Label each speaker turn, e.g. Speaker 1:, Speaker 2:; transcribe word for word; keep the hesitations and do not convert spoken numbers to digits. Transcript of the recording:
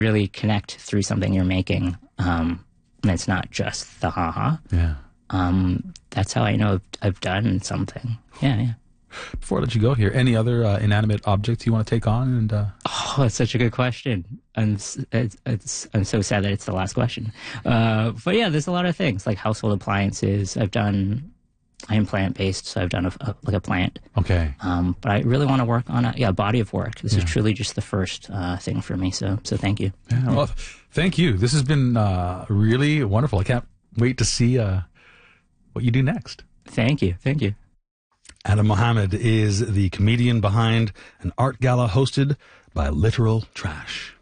Speaker 1: really connect through something you're making. Um, and it's not just the haha.
Speaker 2: Yeah.
Speaker 1: Um, that's how I know I've, I've done something. Yeah, yeah.
Speaker 2: Before I let you go here, any other uh, inanimate objects you want to take on? And uh...
Speaker 1: Oh, that's such a good question. I'm, it's, it's, I'm so sad that it's the last question. Uh, but yeah, there's a lot of things like household appliances. I've done, I am plant-based, so I've done a, a, like a plant.
Speaker 2: Okay.
Speaker 1: Um, but I really want to work on a yeah, body of work. This
Speaker 2: yeah.
Speaker 1: is truly just the first uh, thing for me. So, so thank you.
Speaker 2: Yeah, well, thank you. This has been uh, really wonderful. I can't wait to see uh, what you do next.
Speaker 1: Thank you. Thank you.
Speaker 2: Adam Mohammed is the comedian behind an art gala hosted by Literal Trash.